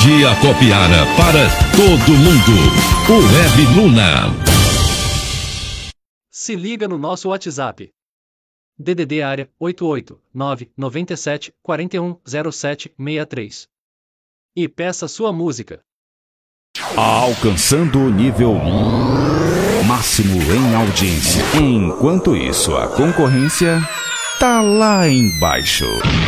Energia Copiara para todo mundo. O Web Luna. Se liga no nosso WhatsApp. DDD área 88997410763. E peça sua música. Alcançando o nível máximo em audiência. Enquanto isso, a concorrência tá lá embaixo.